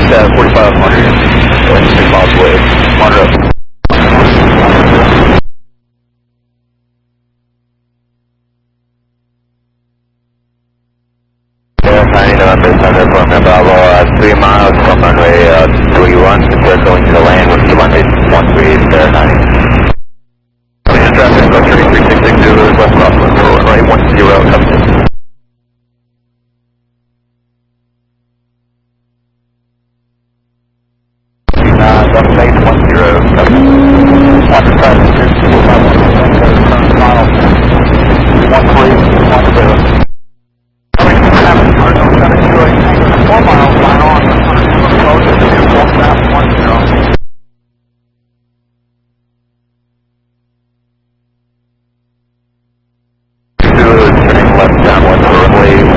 at 4500. Going 6 miles away. Monitor up. November Thunder Formula Bravo, 3 miles from runway 31, circling to the land with 200, 13, 90. Traffic, go 3.